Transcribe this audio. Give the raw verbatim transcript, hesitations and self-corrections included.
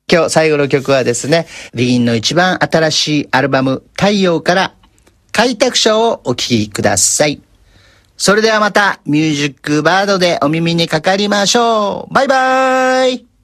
今日最後の曲はですね、ビギンの一番新しいアルバム、太陽から開拓者をお聴きください。それではまたミュージックバードでお耳にかかりましょう。バイバーイ。